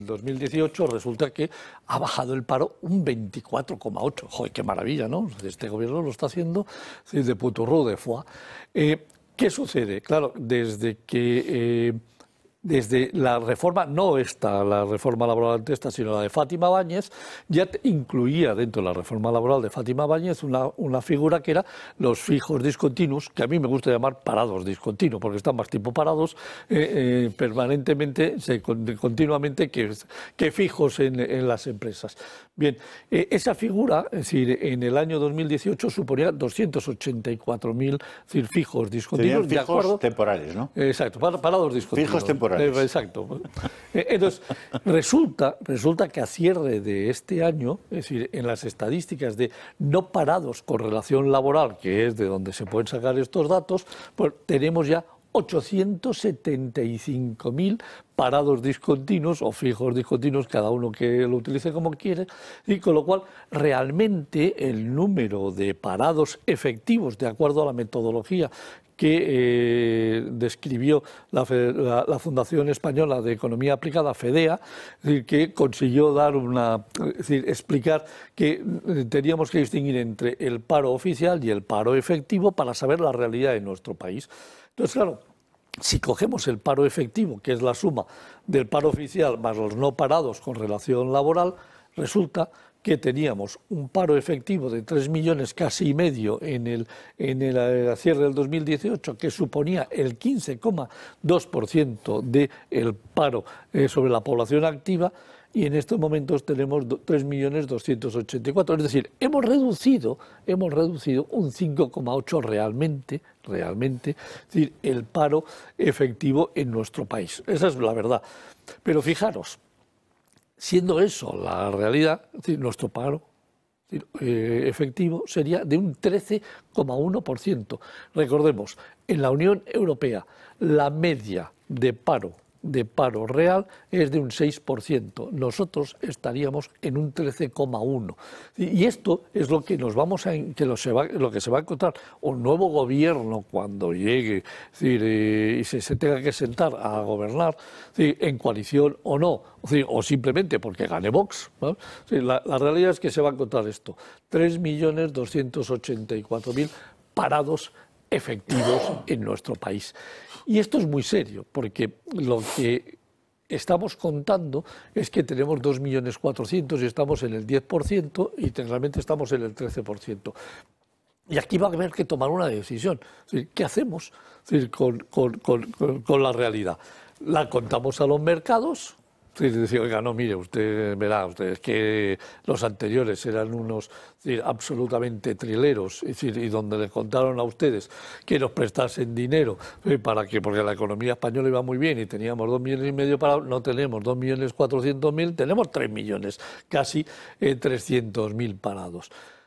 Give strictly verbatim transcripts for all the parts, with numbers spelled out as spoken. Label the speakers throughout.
Speaker 1: dos mil dieciocho resulta que ha bajado el paro un veinticuatro coma ocho. Joder, qué maravilla, ¿no? Este gobierno lo está haciendo de puturro de foie. Eh, ¿Qué sucede? Claro, desde que... Eh, Desde la reforma, no esta, la reforma laboral ante esta, sino la de Fátima Báñez, ya incluía dentro de la reforma laboral de Fátima Báñez una, una figura que era los fijos discontinuos, que a mí me gusta llamar parados discontinuos, porque están más tipo parados eh, eh, permanentemente, se, continuamente, que, que fijos en, en las empresas. Bien, eh, esa figura, es decir, en el año dos mil dieciocho suponía doscientos ochenta y cuatro mil fijos discontinuos.
Speaker 2: Serían fijos
Speaker 1: de acuerdo,
Speaker 2: temporales, ¿no?
Speaker 1: Exacto, parados discontinuos.
Speaker 2: Fijos temporales.
Speaker 1: Exacto. Entonces, resulta, resulta que a cierre de este año, es decir, en las estadísticas de no parados con relación laboral, que es de donde se pueden sacar estos datos, pues tenemos ya ochocientos setenta y cinco mil parados discontinuos o fijos discontinuos, cada uno que lo utilice como quiere, y con lo cual realmente el número de parados efectivos, de acuerdo a la metodología que eh, describió la, la, la Fundación Española de Economía Aplicada, FEDEA, es decir, que consiguió dar una, es decir, explicar que teníamos que distinguir entre el paro oficial y el paro efectivo para saber la realidad de nuestro país. Entonces, claro, si cogemos el paro efectivo, que es la suma del paro oficial más los no parados con relación laboral, resulta que teníamos un paro efectivo de tres millones casi y medio en el, en el cierre del dos mil dieciocho, que suponía el quince coma dos por ciento del paro eh, sobre la población activa, y en estos momentos tenemos tres millones doscientos ochenta y cuatro. Es decir, hemos reducido, hemos reducido un cinco coma ocho por ciento realmente, realmente, es decir, el paro efectivo en nuestro país. Esa es la verdad. Pero fijaros, siendo eso la realidad, es decir, nuestro paro es decir, eh, efectivo sería de un trece coma uno por ciento. Recordemos, en la Unión Europea la media de paro de paro real es de un seis por ciento. Nosotros estaríamos en un trece coma uno por ciento. Y esto es lo que nos vamos a que lo, se va, lo que se va a encontrar un nuevo gobierno cuando llegue, es decir, eh, y se, se tenga que sentar a gobernar, es decir, en coalición o no, es decir, o simplemente porque gane Vox, ¿no? Es decir, la, la realidad es que se va a encontrar esto: tres millones doscientos ochenta y cuatro mil parados efectivos en nuestro país. Y esto es muy serio, porque lo que estamos contando es que tenemos dos millones cuatrocientos mil y estamos en el diez por ciento y realmente estamos en el trece por ciento. Y aquí va a haber que tomar una decisión. Es decir, ¿qué hacemos? Es decir, con, con, con, con la realidad. ¿La contamos a los mercados? Sí, decir, oiga, no, mire, usted verá, usted, es que los anteriores eran unos es decir, absolutamente trileros, es decir, y donde les contaron a ustedes que nos prestasen dinero eh, para que, porque la economía española iba muy bien y teníamos dos millones y medio parados, no tenemos dos millones cuatrocientos mil, tenemos tres millones, casi eh, trescientos mil parados.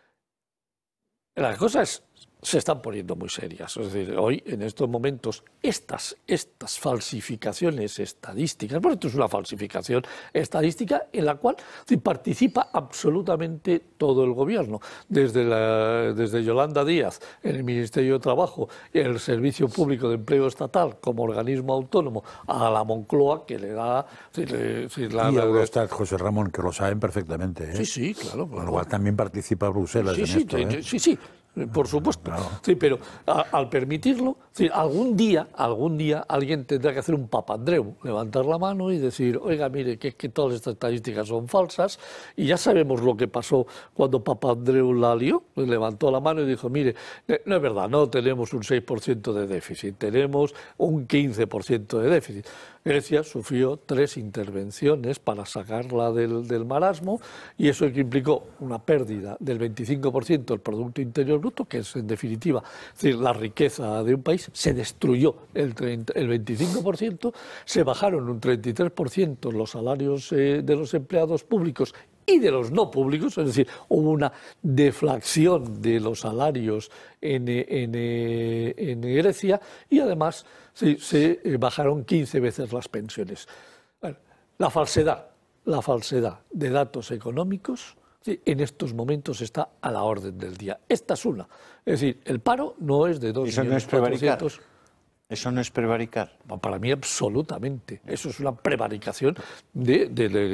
Speaker 1: La cosa es, se están poniendo muy serias. Es decir, hoy, en estos momentos, estas, estas falsificaciones estadísticas, bueno, esto es una falsificación estadística en la cual sí, participa absolutamente todo el gobierno, desde, la, desde Yolanda Díaz, en el Ministerio de Trabajo, en el Servicio Público de Empleo Estatal, como organismo autónomo, a la Moncloa, que le da... Sí, le, sí, la,
Speaker 3: y a Eurostat, José Ramón, que lo saben perfectamente, ¿eh?
Speaker 1: Sí, sí, claro.
Speaker 3: Con lo cual también participa Bruselas
Speaker 1: sí,
Speaker 3: en
Speaker 1: sí,
Speaker 3: esto, ¿eh?
Speaker 1: Sí, sí. Por supuesto, claro. Sí, pero a, al permitirlo, sí, algún día, algún día alguien tendrá que hacer un Papandreu, levantar la mano y decir, oiga, mire, que es que todas estas estadísticas son falsas, y ya sabemos lo que pasó cuando Papandreu la lió, levantó la mano y dijo, mire, no es verdad, no tenemos un seis por ciento de déficit, tenemos un quince por ciento de déficit. Grecia sufrió tres intervenciones para sacarla del, del marasmo, y eso implicó una pérdida del veinticinco por ciento del Producto Interior Bruto, que es en definitiva es decir, la riqueza de un país. Se destruyó el, treinta, el veinticinco por ciento, se bajaron un treinta y tres por ciento los salarios eh, de los empleados públicos y de los no públicos, es decir, hubo una deflación de los salarios en, en, en Grecia, y además sí, se bajaron quince veces las pensiones. Bueno, la falsedad, la falsedad de datos económicos sí, en estos momentos está a la orden del día. Esta es una. Es decir, el paro no es de dos millones cuatrocientos mil.
Speaker 2: ¿Eso no es prevaricar?
Speaker 1: Para mí absolutamente. Eso es una prevaricación de, de, de